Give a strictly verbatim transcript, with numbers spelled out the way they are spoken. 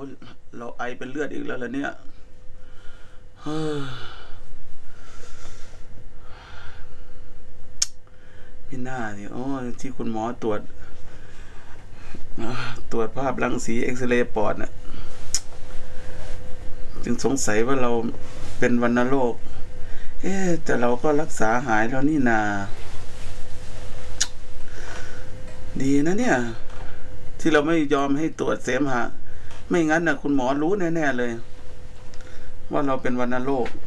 เราไอเป็นเลือดอีกแล้วล่ะเนี่ยไม่น่าเนี่ยโอ้ที่คุณหมอตรวจตรวจภาพรังสีเอ็กซเรย์ปอดน่ะจึงสงสัยว่าเราเป็นวัณโรคเอ๊ะแต่เราก็รักษาหายแล้วนี่นาดีนะเนี่ยที่เราไม่ยอมให้ตรวจเสมหะไม่งั้นนะคุณหมอรู้แน่ๆเลยว่าเราเป็นวัณโรค